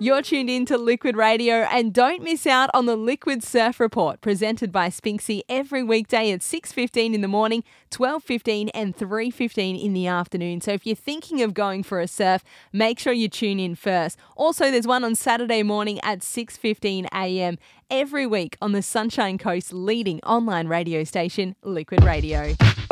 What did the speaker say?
You're tuned in to Liquid Radio, and don't miss out on the Liquid Surf Report presented by Spinksy every weekday at 6:15 in the morning, 12:15 and 3:15 in the afternoon. So if you're thinking of going for a surf, make sure you tune in first. Also, there's one on Saturday morning at 6:15 a.m. every week on the Sunshine Coast's leading online radio station, Liquid Radio.